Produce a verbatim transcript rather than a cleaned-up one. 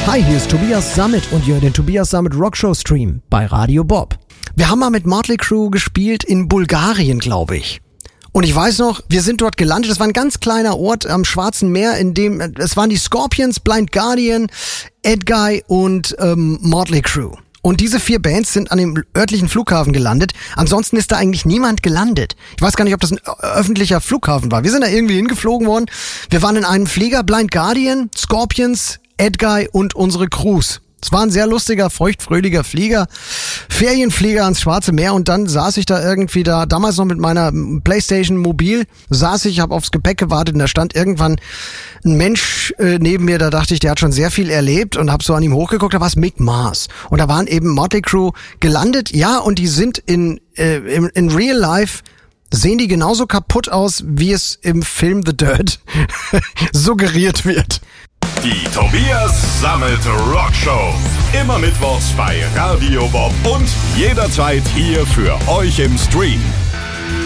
Hi, hier ist Tobias Sammet und ihr hört den Tobias Sammet Rockshow Stream bei Radio Bob. Wir haben mal mit Motley Crue gespielt in Bulgarien, glaube ich. Und ich weiß noch, wir sind dort gelandet. Das war ein ganz kleiner Ort am Schwarzen Meer, in dem, es waren die Scorpions, Blind Guardian, Edguy und ähm, Motley Crue. Und diese vier Bands sind an dem örtlichen Flughafen gelandet. Ansonsten ist da eigentlich niemand gelandet. Ich weiß gar nicht, ob das ein öffentlicher Flughafen war. Wir sind da irgendwie hingeflogen worden. Wir waren in einem Flieger, Blind Guardian, Scorpions, Edguy und unsere Crews. Es war ein sehr lustiger, feuchtfröhlicher Flieger, Ferienflieger ans Schwarze Meer, und dann saß ich da irgendwie da, damals noch mit meiner Playstation Mobil, saß ich, habe aufs Gepäck gewartet und da stand irgendwann ein Mensch äh, neben mir, da dachte ich, der hat schon sehr viel erlebt, und habe so an ihm hochgeguckt, da war es Mick Mars. Und da waren eben Motley Crue gelandet, ja, und die sind in, äh, in, in Real Life, sehen die genauso kaputt aus, wie es im Film The Dirt suggeriert wird. Die Tobias Sammet Rockshow. Immer mittwochs bei Radio Bob und jederzeit hier für euch im Stream.